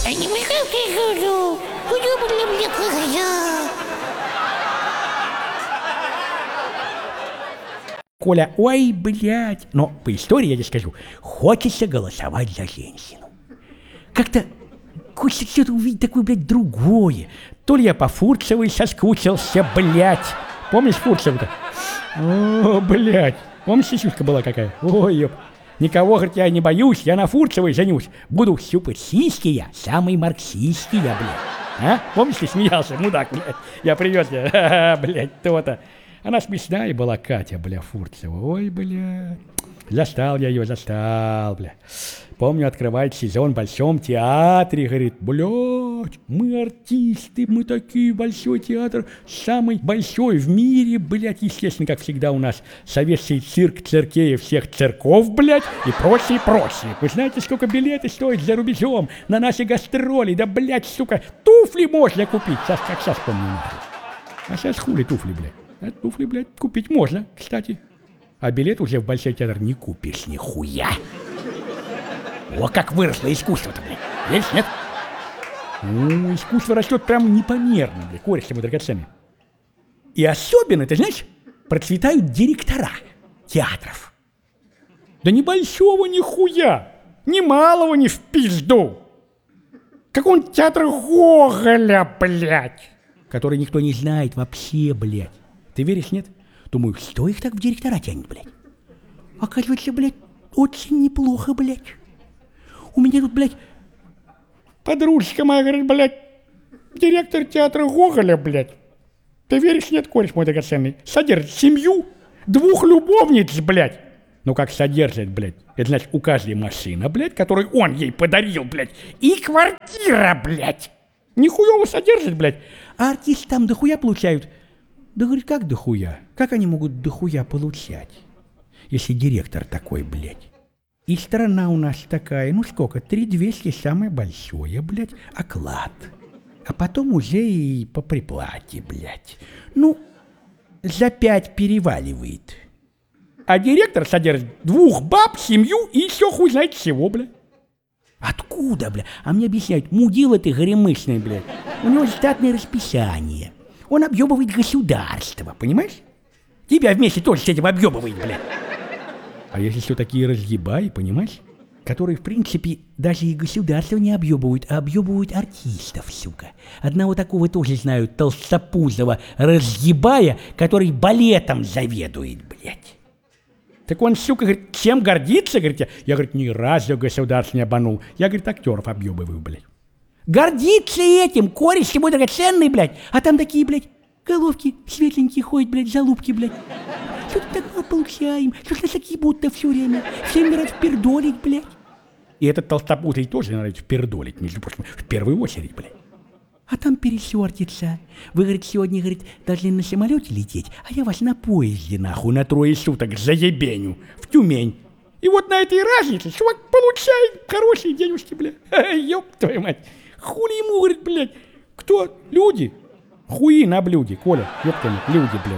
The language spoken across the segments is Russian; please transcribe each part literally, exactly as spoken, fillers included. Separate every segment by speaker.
Speaker 1: Коля, ой, блядь. Но по истории я тебе скажу, хочется голосовать за женщину. Как-то хочется что-то увидеть такое, блядь, другое. То ли я по Фурцевой соскучился, блядь. Помнишь Фурцеву-то? О, блядь. Помнишь, сисюшка была какая? Ой, ёп. Никого, говорит, я не боюсь, я на Фурцевой женюсь. Буду щупать сиськи я, самый марксистский я, блядь. А? Помнишь, ты смеялся, мудак, блядь? Я привез тебя, ха-ха, блядь, то-то. Она смешная была, Катя, бля, Фурцева. Ой, бля. Застал я ее, застал, бля. Помню, открывает сезон в Большом театре, говорит, блядь, мы артисты, мы такие, Большой театр, самый большой в мире, блядь, естественно, как всегда у нас советский цирк циркеев всех церков, блядь, и прочее, прочее. Вы знаете, сколько билеты стоят за рубежом на наши гастроли, да, блядь, сука, туфли можно купить, сейчас, как сейчас помню, нахуй. А сейчас хули туфли, блядь. А туфли, блядь, купить можно, кстати. А билет уже в Большой театр не купишь нихуя. О, как выросло искусство-то, блядь. Видишь, нет? Ну, искусство растет прям непомерно, блядь, корешки мы драгоценные. И особенно, ты знаешь, процветают директора театров. Да ни большого нихуя, ни малого ни в пизду. Какого-нибудь театра Гоголя, блядь, который никто не знает вообще, блядь. Ты веришь, нет? Думаю, что их так в директора тянет, блядь? Оказывается, блядь, очень неплохо, блядь. У меня тут, блядь, подружечка моя говорит, блядь, директор театра Гоголя, блядь. Ты веришь, нет, кореш мой драгоценный? Содержит семью, двух любовниц, блядь. Ну как содержит, блядь? Это значит, у каждой машина, блядь, которую он ей подарил, блядь. И квартира, блядь. Нихуево содержит, блядь. А артисты там дохуя получают. Да, говорит, как дохуя? Как они могут дохуя получать, если директор такой, блядь? И страна у нас такая, ну сколько, три двести самое большое, блядь, оклад. А потом уже и по приплате, блядь. Ну, за пять переваливает. А директор содержит двух баб, семью и еще хуй знает чего, блядь. Откуда, блядь? А мне объясняют, мудила ты горемышная, блядь. У него штатное расписание. Он объебывает государство, понимаешь? Тебя вместе тоже с этим объебывает, блядь. А если все такие разъебаи, понимаешь? Которые, в принципе, даже и государство не объебывают, а объебывают артистов, сука. Одного такого тоже знаю, толстопузого разъебая, который балетом заведует, блядь. Так он, сука, говорит, чем гордится, говорит, я, говорит, ни разу государство не обманул. Я, говорит, актеров объебываю, блядь. Гордится этим, кореш мой драгоценный, блядь. А там такие, блядь, головки светленькие ходят, блядь, залупки, блядь. Что-то такое получаем, что ж нас такие будто все время. Всем нравится пердолить, блядь. И этот толстопузый тоже нравится пердолить, между прочим, в первую очередь, блядь. А там пересертится. Вы, говорит, сегодня, говорит, должны на самолете лететь, а я вас на поезде, нахуй, на трое суток заебеню, в Тюмень. И вот на этой разнице чувак получает хорошие денежки, блядь. Ёб твою мать. Хули ему, говорит, блядь, кто? Люди? Хуи на блюде, Коля, ёб твою мать, люди, блядь.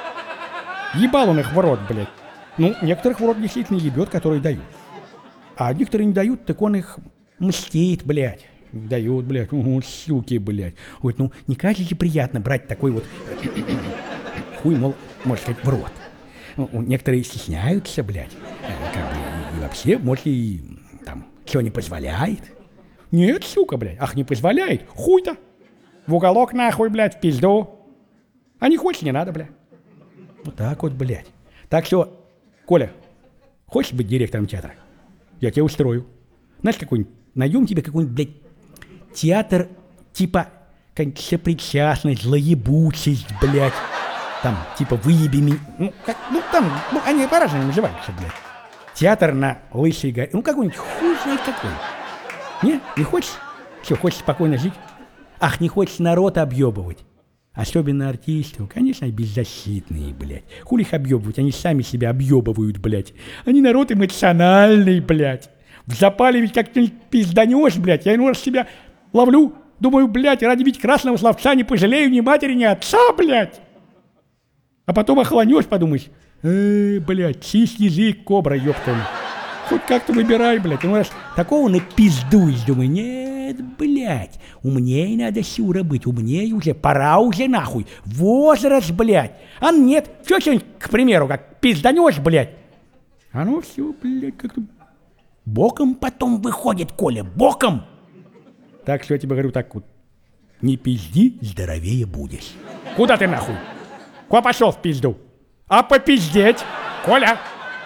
Speaker 1: Ебал он их в рот, блядь. Ну, некоторых в рот действительно ебет, которые дают. А некоторые не дают, так он их мстит, блядь. Дают, блядь, угу, суки, блядь. Ой, ну, не кажется приятно брать такой вот хуй, мол, можно сказать, в рот. Ну, некоторые стесняются, блядь. Как бы, и вообще, может, и там, что не позволяет. Нет, сука, блядь, ах, не позволяет, хуй-то. В уголок нахуй, блядь, в пизду. А не хочешь, не надо, блядь. Вот так вот, блядь. Так что, Коля, хочешь быть директором театра? Я тебя устрою. Знаешь, какой-нибудь, найдем тебе какой-нибудь, блядь, театр типа какая-нибудь сопричастность, злоебучесть, блядь. Там, типа, выеби меня. Ну, как, ну, там, ну, они по-разному называются, блядь. Театр на Лысой горе. Ну, какой-нибудь, хуй знает какой. Не? Не хочешь? Что, хочешь спокойно жить? Ах, не хочешь народ объебывать? Особенно артистов, конечно, беззащитные, блядь. Хули их объебывать, они сами себя объебывают, блядь. Они народ эмоциональный, блядь. В запале ведь как-нибудь пизданешь, блядь. Я иной раз себя ловлю, думаю, блядь, ради ведь красного словца не пожалею ни матери, ни отца, блядь. А потом охлонешь, подумаешь, э, блядь, чист язык, кобра, ёптами. Хоть как-то выбирай, блядь. Иной раз такого напиздуешь, думаю, нет. Нет, блядь, умней надо, Сюра, быть, умней уже, пора уже нахуй, возраст, блядь. А нет, что сегодня, к примеру, как пизданешь, блядь. А ну все, блядь, как-то боком потом выходит, Коля, боком. Так что я тебе говорю так вот, не пизди, здоровее будешь. Куда ты нахуй? Куда пошел в пизду? А попиздеть, Коля?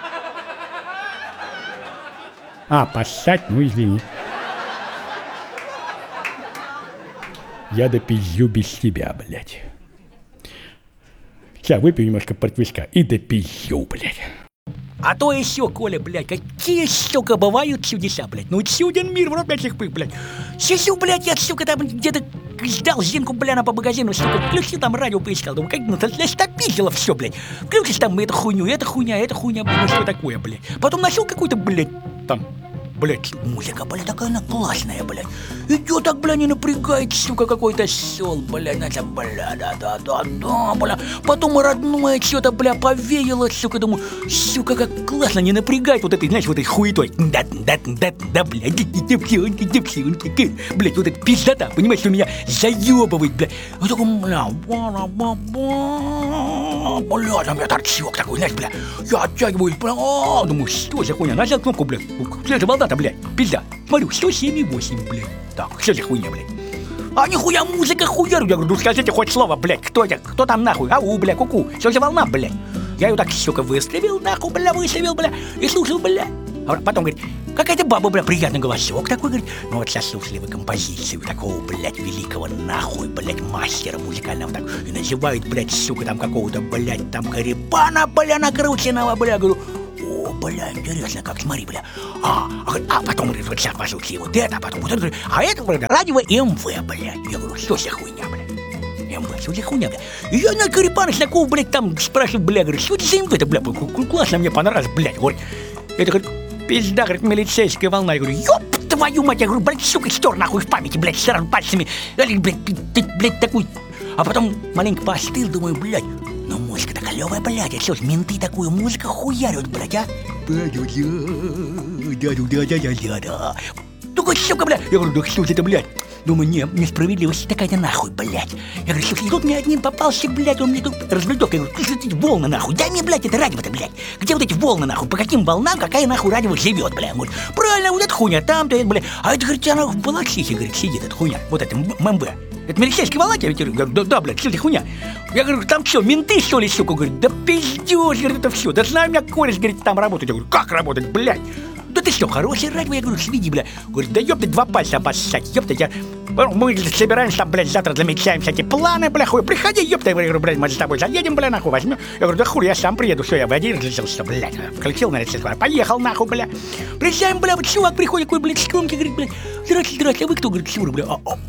Speaker 1: А, поссать, ну извини. Я допизжу без тебя, блядь. Сейчас выпью немножко портвейска и допизжу, блядь. А то еще, Коля, блядь, какие, сука, бывают чудеса, блядь. Ну, чуден мир, в рот, блядь, их пых, блядь. Сижу, блядь, я, сука, там где-то ждал Зинку, блядь, по магазину, сука, включил там радио, поискал. Думаю, как, ну, стопизило все, блядь. Включишь там эту хуйню, эта хуйня, эта хуйня, блядь, ну, что такое, блядь. Потом нашел какую-то, блядь, там... Блядь, музыка, блядь, такая она классная, блядь. Идет так, блядь, не напрягает, сука, какой-то сел, блядь, это, бля, да-да-да-да, бля. Потом родное что-то, бля, повеяло, сука, думаю, сука, как классно, не напрягает вот этой, знаешь, вот этой хуетой. Да-да-да-да, блядь, девчонки, девчонки, блядь, вот эта пиздота, понимаешь, что меня заебывает, блядь. Я такой, бля, бля, там я торчок такой, знаешь, бля. Я оттягиваюсь, бля, думаю, что за хуйня, нажал кнопку, блядь, следующая волна. Блядь, пизда. Смотрю, сто семь и восемь, блядь. Так, что за хуйня, блядь? А нихуя музыка хуяру. Я говорю, ну скажите хоть слово, блядь. Кто это? Кто там нахуй? Ау, бля, ку-ку. Что за волна, блядь? Я ее так, сука, выставил, нахуй, бля, выставил, бля. И слушал, бля. А потом, говорит, какая-то баба, бля, приятный голосок такой, говорит. Ну вот сейчас слушали вы композицию такого, блядь, великого, нахуй, блядь, мастера музыкального. Так, и называют, блядь, сука, там какого-то, блядь, там Гарибана, бля, накрученного, бля. Говорю, о, бля, интересно, как, смотри, бля. А, а потом, говорит, вот сейчас послушайте вот это, а потом вот это, а это, бля, радио МВ, бля. Я говорю, что за хуйня, бля? МВ, что за хуйня, бля? И я на Карипана такого, блядь, там спрашиваю, бля, говорю, что это за МВ-то, бля, классно, мне понравилось, блядь, говорит. Это, говорит, пизда, говорит, милицейская волна. Я говорю, ёб твою мать, я говорю, блядь, сука, стер нахуй в памяти, блядь, сразу пальцами, блядь, ты, блядь, такой. А потом маленько поостыл, думаю, блядь, ну музыка-то клевая, блядь, а что, менты такую музыку хуярят, блядь, а? Да-да-да-да-да-да-да. Такой, сука, блядь. Я говорю, да что это, блядь? Думаю, не, несправедливость такая-то нахуй, блядь. Я говорю, слушай, тут мне один попался, блядь, он мне тут развлек. Я говорю, слушай, эти волны нахуй, дай мне, блядь, это радио-то, блядь. Где вот эти волны нахуй, по каким волнам, какая нахуй радио живет, блядь. Он говорит, правильно, вот эта хуйня, там-то, это, блядь. А это, говорит, она в Балаксихе, говорит, сидит, эта хуйня, вот это ММБ. Это милицейский волна, я говорю, да, да, блядь, что за хуйня? Я говорю, там что, менты, что ли, сука? Говорит, да пиздёж, говорит, это все. Да знаю, у меня кореш, говорит, там работает. Я говорю, как работать, блядь? Да ты что, хороший радио? Я говорю, сведи, бля. Говорит, да ёпта, два пальца обоссать, ёпта, я... Мы собираемся там, блядь, завтра замечаем всякие планы, бля, хуй. Приходи, ёпта, я говорю, блядь, мы с тобой заедем, бля, нахуй возьмем. Я говорю, да хуй, я сам приеду, все, я в один разрешился, блядь. Включил на рецепт, поехал, нахуй, бля. Приезжаем, бля, вот чувак приходит, такой, блядь, скромки, говорит, блядь, здрасте, здрасте, а вы кто? Говорит, Сюра, бля.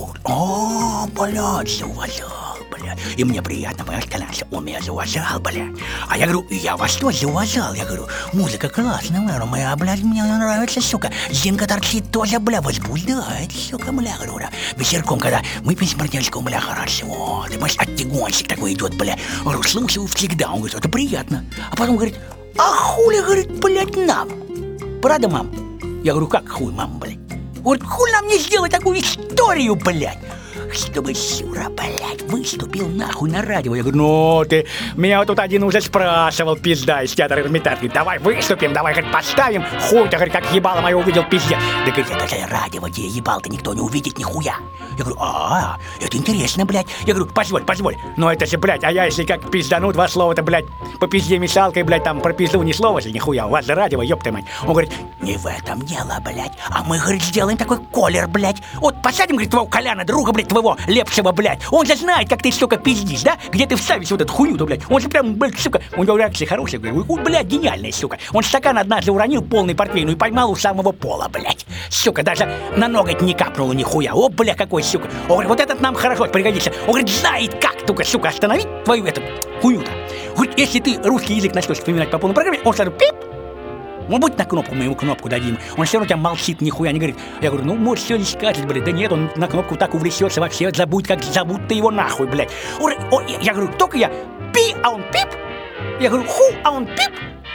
Speaker 1: А, блядь, зауважал, блядь. И мне приятно, понимаешь, конечно, он меня зауважал, блядь. А я говорю, я вас тоже зауважал, я говорю, музыка классная, наверное, моя, блядь, мне нравится, сука. Зинка торчит тоже, бля, возбуждает, сука, бля, говорю, да. Вечерком, когда мы пьем с партнерским, бля, хорошо, ты понимаешь, оттягончик такой идет, бля. Говорю, слушаю всегда, он говорит, это приятно. А потом говорит, а хули, говорит, блядь, нам? Правда, мам? Я говорю, как хуй, мам, блядь? Говорит, хуй нам не сделать такую историю, блядь? Чтобы Сюра, блядь, выступил нахуй на радио. Я говорю, ну ты, меня вот тут один уже спрашивал, пизда, из театра Эрмитаж. Давай выступим, давай, говорит, поставим. Хуй-то, говорит, как ебало мое увидел, пиздец. Да, говорит, это же радио, где ебал-то никто не увидит нихуя. Я говорю, а, это интересно, блядь. Я говорю, позволь, позволь. Ну это же, блядь, а я если как пиздану два слова-то, блядь, по пизде мешалкой, блядь, там про пизду ни слова же, нихуя. У вас же радио, ёпта мать. Он говорит, не в этом дело, блядь. А мы, говорит, сделаем такой колер, блядь. Вот посадим, говорит, твоего Коляна, друга, блядь, твоего Лепсова, блядь. Он же знает, как ты, сука, пиздишь, да? Где ты вставишь вот эту хуйню-то, блядь. Он же прям, блядь, сука, у него реакция хорошая, говорю, блядь, гениальная, сука. Он стакан однажды уронил, полный портвейну, и поймал у самого пола, блядь. Сука, даже на ноготь не капнуло нихуя. О, бля, какой, сука. Он говорит, вот этот нам хорошо пригодится. Он говорит, знает как, только, сука, остановить твою эту хуйню-то. Говорит, если ты русский язык начнешь вспоминать по полной программе, он сразу пип. Он будет на кнопку, мы ему кнопку дадим. Он все равно тебя молчит, нихуя не говорит. Я говорю, ну, может, все не скажет, блядь. Да нет, он на кнопку так увлечется, вообще забудь, как зовут ты его нахуй, блядь. Он, он, я говорю, только я пи, а он пип. Я говорю, ху, а он пип.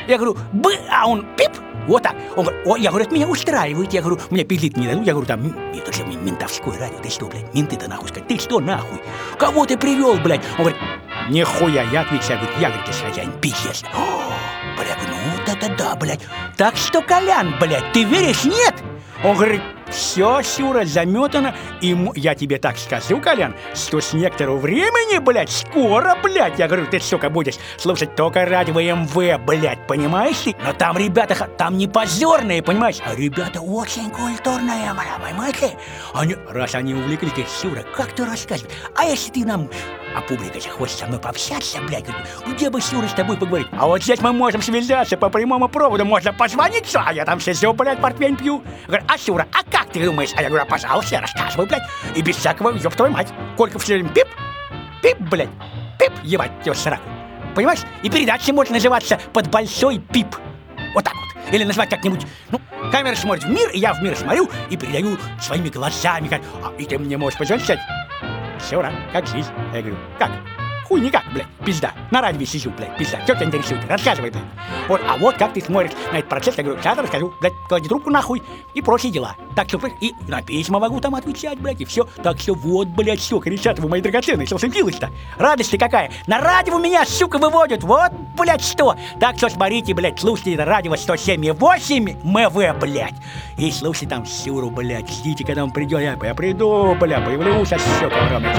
Speaker 1: Я говорю, бы, а он пип, вот так. Он говорит, о, я говорю, это меня устраивает. Я говорю, мне пилит не дадут. Я говорю, там, это же ментовское радио. Ты что, блядь, менты-то нахуй сказать? Ты что, нахуй? Кого ты привел, блядь? Он говорит, нихуя, я отвечаю, говорит, я, говорит, ты хозяин, пиздец. Бля, ну да-да-да, блядь. Так что, Колян, блядь, ты веришь, нет? Он говорит, все, Сюра, заметано. И я тебе так скажу, Колян, что с некоторого времени, блядь, скоро, блядь, я говорю, ты, сука, будешь слушать только радио эм вэ, блядь, понимаешь ты? Но там ребята, там не позорные, понимаешь? А ребята очень культурные, бля, понимаете? Они, раз они увлеклись, ты, Сюра, как ты рассказываешь? А если ты нам, а публика же хочет со мной пообщаться, блядь, где бы, Сюра, с тобой поговорить? А вот здесь мы можем связаться по прямому проводу, можно позвонить, а я там сижу, блядь, портвейн пью. Говорю, а, Сюра, а как ты думаешь? А я говорю, пожалуйста, рассказывай, блядь. И без всякого, ёб твою мать. Колька все время пип, пип, блядь, пип, ебать его сраку. Понимаешь? И передача может называться «Под большой пип». Вот так вот. Или назвать как-нибудь, ну, камера смотрит в мир, и я в мир смотрю, и передаю своими глазами. Как, а, и ты мне можешь позвонить, сказать, Сюра, как жизнь? Я говорю, как? Хуй никак, блядь, пизда. На радио сижу, блядь, пизда. Что тебя интересует? Рассказывай, блядь. Вот, а вот как ты смотришь на этот процесс, я говорю, сейчас расскажу, блядь, клади трубку нахуй и прочие дела. Так что, и на письма могу там отвечать, блядь, и все. Так что вот, блядь, сука, ребята, вы мои драгоценные, что случилось-то? Радость-то какая? На радио меня, сука, выводят, вот, блядь, что? Так что смотрите, блядь, слушайте это радио сто семь и восемь эм вэ, блядь. И слушайте там Сюру, блядь, ждите, когда он придет, я, я приду, блядь, появлюсь, а сука, огромное.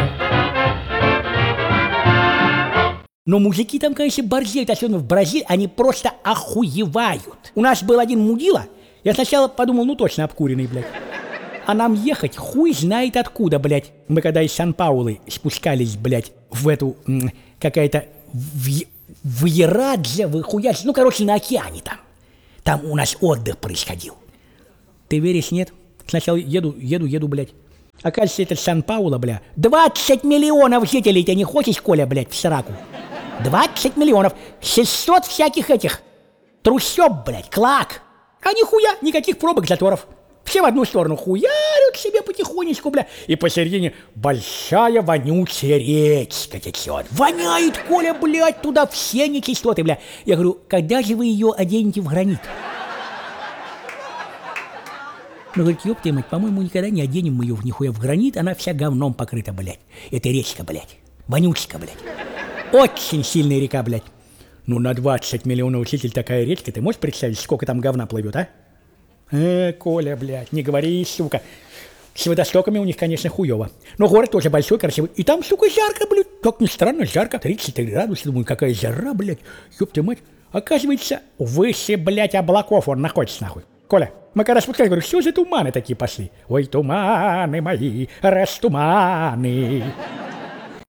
Speaker 1: Но мужики там, конечно, борзеют, особенно в Бразилии, они просто охуевают. У нас был один мудила, я сначала подумал, ну точно обкуренный, блядь. А нам ехать хуй знает откуда, блядь. Мы когда из Сан-Паулы спускались, блядь, в эту, какая-то, в, в Ерадзе, в хуясь, ну, короче, на океане там. Там у нас отдых происходил. Ты веришь, нет? Сначала еду, еду, еду, блядь. Оказывается, это Сан-Пауло, бля. двадцать миллионов жителей, ты не хочешь, Коля, блядь, в сраку? двадцать миллионов, шестьсот всяких этих трущоб, блядь, клак. А нихуя, никаких пробок, заторов. Все в одну сторону хуярят себе потихонечку, бля. И посередине большая вонючая речка течет. Воняет, Коля, блядь, туда все нечистоты, бля. Я говорю, когда же вы ее оденете в гранит? Ну, говорит, ёб ты, мать, по-моему, никогда не оденем мы ее в нихуя в гранит, она вся говном покрыта, блядь. Это речка, блядь, вонючка, блядь. Очень сильная река, блядь. Ну, на двадцать миллионов жителей такая речка, ты можешь представить, сколько там говна плывет, а? Э, Коля, блядь, не говори, сука. С водостоками у них, конечно, хуёво. Но город тоже большой, красивый. И там, сука, жарко, блядь. Как ни странно, жарко. тридцать три градуса. Думаю, какая жара, блядь. Ёб ты мать. Оказывается, выше, блядь, облаков он находится, нахуй. Коля, мы когда спускались, говорю, что за туманы такие пошли? Ой, туманы мои, растуманы.